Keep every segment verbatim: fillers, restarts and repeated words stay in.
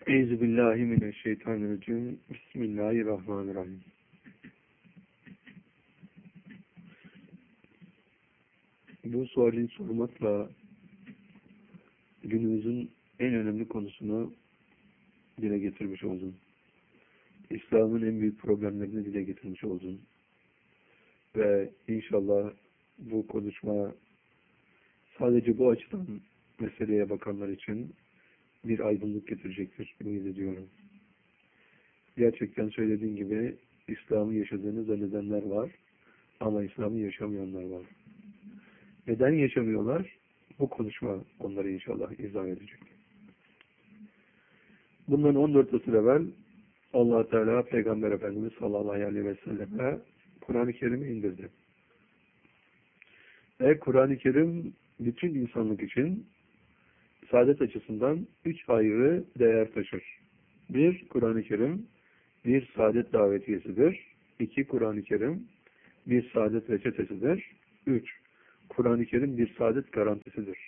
Euzubillahimineşşeytanirracim. Bismillahirrahmanirrahim. Bu suali sormakla günümüzün en önemli konusunu dile getirmiş oldum. İslam'ın en büyük problemlerini dile getirmiş oldum. Ve inşallah bu konuşma sadece bu açıdan meseleye bakanlar için bir aydınlık getirecektir, ümit ediyorum. Gerçekten söylediğim gibi İslam'ı yaşadığını zannedenler var ama İslam'ı yaşamayanlar var. Neden yaşamıyorlar? Bu konuşma onları inşallah izah edecek. Bundan on dört asır evvel Allah Teala Peygamber Efendimiz sallallahu aleyhi ve selleme Kur'an-ı Kerim'i indirdi. Ve Kur'an-ı Kerim bütün insanlık için saadet açısından üç ayrı değer taşır. Bir, Kur'an-ı Kerim bir saadet davetiyesidir. İki, Kur'an-ı Kerim bir saadet reçetesidir. Üç, Kur'an-ı Kerim bir saadet garantisidir.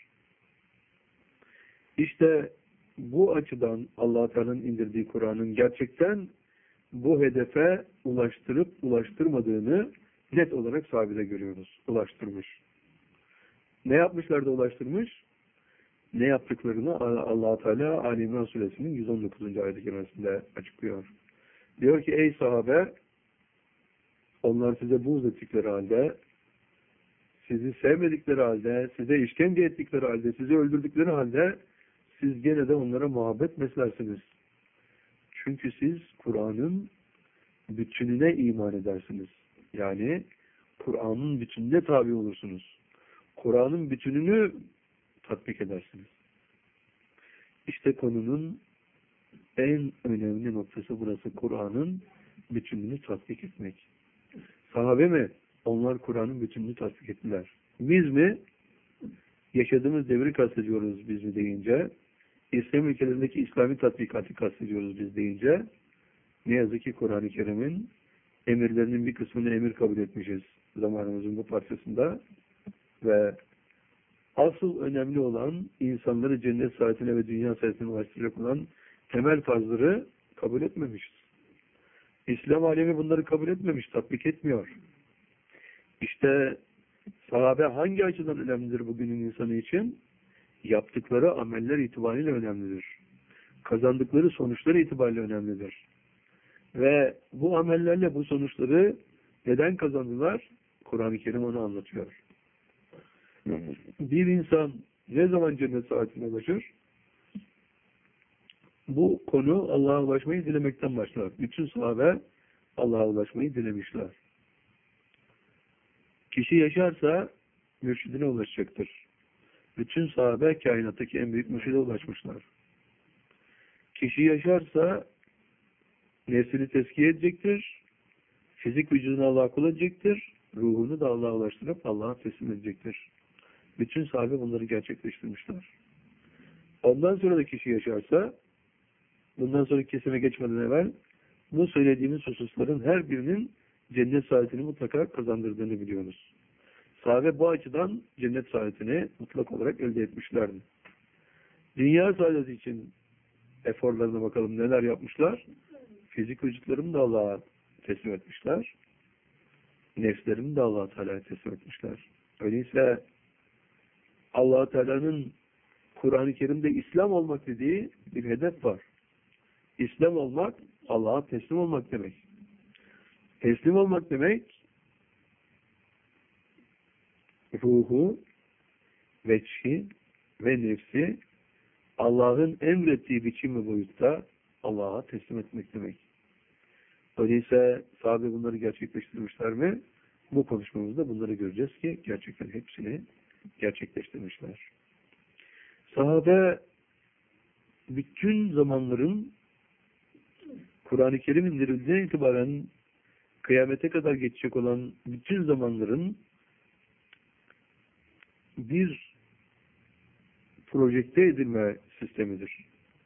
İşte bu açıdan Allah Teala'nın indirdiği Kur'an'ın gerçekten bu hedefe ulaştırıp ulaştırmadığını net olarak sabite görüyoruz. Ulaştırmış. Ne yapmışlar da ulaştırmış? Ne yaptıklarını Allah Teala Ali İmran Suresinin yüz on dokuzuncu ayet-i kerimesinde açıklıyor. Diyor ki ey sahabe, onlar size buğz ettikleri halde, sizi sevmedikleri halde, size işkence ettikleri halde, sizi öldürdükleri halde siz gene de onlara muhabbet beslersiniz. Çünkü siz Kur'an'ın bütününe iman edersiniz. Yani Kur'an'ın bütününe tabi olursunuz. Kur'an'ın bütününü tatbik edersiniz. İşte konunun en önemli noktası burası. Kur'an'ın bütününü tatbik etmek. Sahabe mi? Onlar Kur'an'ın bütününü tatbik ettiler. Biz mi? Yaşadığımız devri kastediyoruz biz mi deyince, İslam ülkelerindeki İslami tatbikatı kastediyoruz biz deyince, ne yazık ki Kur'an-ı Kerim'in emirlerinin bir kısmını emir kabul etmişiz zamanımızın bu parçasında ve asıl önemli olan insanları cennet saadetine ve dünya saadetine ulaştıracak olan temel farzları kabul etmemişiz. İslam alemi bunları kabul etmemiş, tatbik etmiyor. İşte sahabe hangi açıdan önemlidir bugünün insanı için? Yaptıkları ameller itibariyle önemlidir. Kazandıkları sonuçlar itibariyle önemlidir. Ve bu amellerle bu sonuçları neden kazandılar? Kur'an-ı Kerim onu anlatıyor. Bir insan ne zaman cennet saadetine ulaşır? Bu konu Allah'a ulaşmayı dilemekten başlar. Bütün sahabe Allah'a ulaşmayı dilemişler. Kişi yaşarsa mürşidine ulaşacaktır. Bütün sahabe kainattaki en büyük mürşide ulaşmışlar. Kişi yaşarsa nefsini tezkiye edecektir. Fizik vücudunu Allah'a kul edecektir. Ruhunu da Allah'a ulaştırıp Allah'a teslim edecektir. Bütün sahabe bunları gerçekleştirmişler. Ondan sonra da kişi yaşarsa, bundan sonra kesime geçmeden evvel bu söylediğimiz hususların her birinin cennet saadetini mutlaka kazandırdığını biliyoruz. Sahabe bu açıdan cennet saadetini mutlak olarak elde etmişlerdi. Dünya saadeti için eforlarına bakalım neler yapmışlar. Fizik vücutlarını da Allah'a teslim etmişler. Nefslerini de Allah-u Teala'ya teslim etmişler. Öyleyse Allah-u Teala'nın Kur'an-ı Kerim'de İslam olmak dediği bir hedef var. İslam olmak, Allah'a teslim olmak demek. Teslim olmak demek, ruhu, veçhi ve nefsi Allah'ın emrettiği biçim ve boyutta Allah'a teslim etmek demek. Öyleyse sahabe bunları gerçekleştirmişler mi? Bu konuşmamızda bunları göreceğiz ki gerçekten hepsini gerçekleştirmişler. Sahabe bütün zamanların Kur'an-ı Kerim indirildiğinden itibaren kıyamete kadar geçecek olan bütün zamanların bir projekte edilme sistemidir.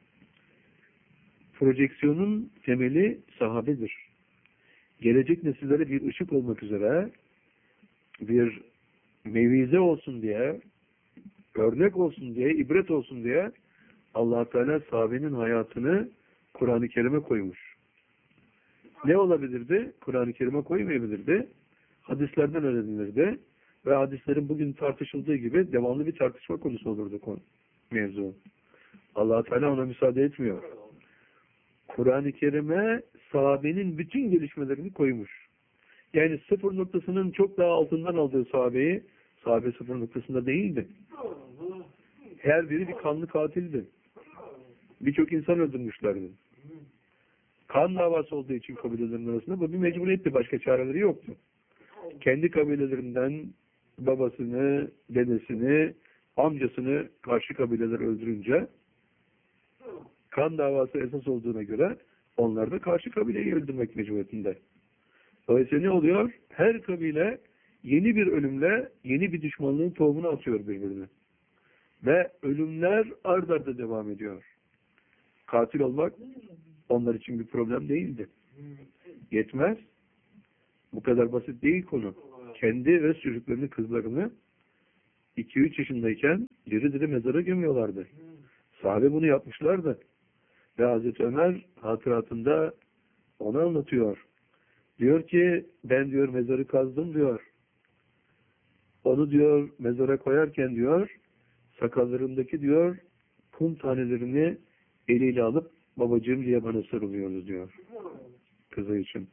Projeksiyonun temeli sahabedir. Gelecek nesillere bir ışık olmak üzere, bir mevize olsun diye, örnek olsun diye, ibret olsun diye Allah Teala sahabenin hayatını Kur'an-ı Kerim'e koymuş. Ne olabilirdi? Kur'an-ı Kerim'e koymayabilirdi. Hadislerden öğrenilirdi. Ve hadislerin bugün tartışıldığı gibi devamlı bir tartışma konusu olurdu konu, mevzu. Allah Teala ona müsaade etmiyor. Kur'an-ı Kerim'e sahabenin bütün gelişmelerini koymuş. Yani sıfır noktasının çok daha altından aldığı sahabeyi, sahabe sıfır noktasında değildi. Her biri bir kanlı katildi. Birçok insan öldürmüşlerdi. Kan davası olduğu için kabilelerin arasında bu bir mecburiyetti. Başka çareleri yoktu. Kendi kabilelerinden babasını, dedesini, amcasını karşı kabileler öldürünce kan davası esas olduğuna göre onlar da karşı kabileyi öldürmek mecburiyetinde. Dolayısıyla ne oluyor? Her kabile yeni bir ölümle yeni bir düşmanlığın tohumunu atıyor birbirine. Ve ölümler ard arda devam ediyor. Katil olmak onlar için bir problem değildi. Yetmez. Bu kadar basit değil konu. Kendi ve çocuklarını, kızlarını iki üç yaşındayken diri diri mezara gömüyorlardı. Sahabe bunu yapmışlardı. Ve Hazreti Ömer hatıratında onu anlatıyor. Diyor ki ben diyor mezarı kazdım diyor. Onu diyor mezara koyarken diyor sakallarındaki diyor kum tanelerini eliyle alıp babacığım diye bana sarılıyoruz diyor. Kızı için.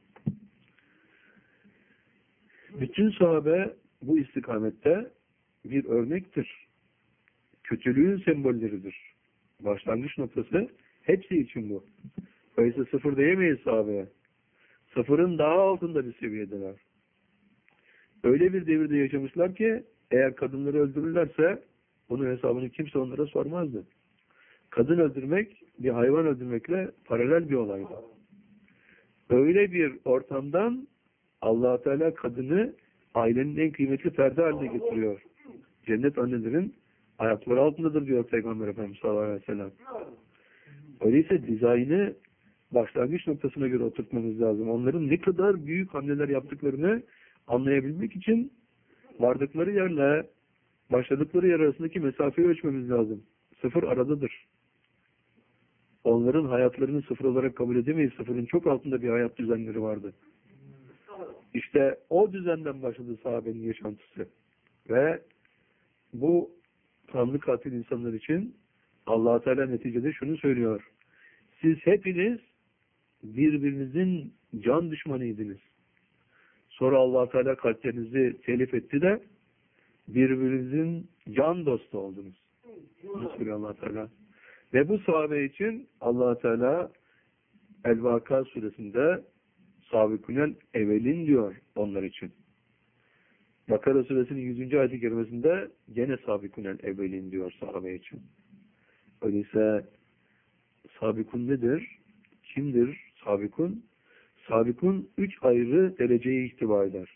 Bütün sahabe bu istikamette bir örnektir. Kötülüğün sembolleridir. Başlangıç noktası hepsi için bu. Dolayısıyla sıfır diyemeyiz sahabeye. Sıfırın daha altında bir seviyedeler. Öyle bir devirde yaşamışlar ki eğer kadınları öldürürlerse bunun hesabını kimse onlara sormazdı. Kadın öldürmek bir hayvan öldürmekle paralel bir olaydı. Öyle bir ortamdan Allah Teala kadını ailenin en kıymetli ferdi haline getiriyor. Cennet annelerin ayakları altındadır diyor Peygamber Efendimiz sallallahu aleyhi ve sellem. Öyleyse dizaynı başlangıç noktasına göre oturtmamız lazım. Onların ne kadar büyük hamleler yaptıklarını anlayabilmek için vardıkları yerle başladıkları yer arasındaki mesafeyi ölçmemiz lazım. Sıfır aradadır. Onların hayatlarını sıfır olarak kabul edemeyiz. Sıfırın çok altında bir hayat düzenleri vardı. İşte o düzenden başladı sahabenin yaşantısı. Ve bu kanlı katil insanlar için Allah Teala neticede şunu söylüyor. Siz hepiniz birbirinizin can düşmanıydınız. Sonra Allah Teala kalplerinizi telif etti de birbirinizin can dostu oldunuz. Bunu söylüyor Allah Teala. Ve bu sahabe için Allah Teala El-Vaka suresinde Sabikunel Evelin diyor onlar için. Bakara suresinin yüzüncü ayet-i kerimesinde gene Sabikunel Evelin diyor sahabe için. Öyleyse Sabikun nedir? Kimdir Sabikun? Sabikun üç ayrı dereceyi ihtiva eder.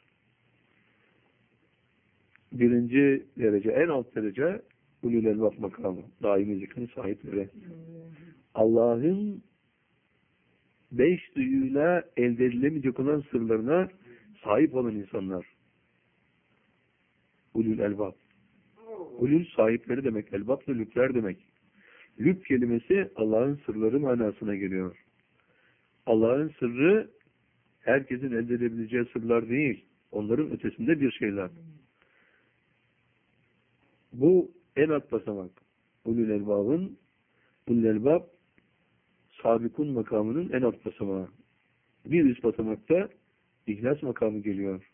Birinci derece, en alt derece Ulul Elbab makamı. Daimi zikrin sahipleri. Allah'ın beş duyuyla elde edilemeyecek olan sırlarına sahip olan insanlar. Ulul Elbab. Ulul sahipleri demek. Elbab da lübler demek. Lüb kelimesi Allah'ın sırları manasına geliyor. Allah'ın sırrı herkesin elde edebileceği sırlar değil. Onların ötesinde bir şeyler. Bu en alt basamak. Ulul Elbab'ın Ulul Elbab Sabikun makamının en alt basamağı. Bir üst basamakta İhlas makamı geliyor.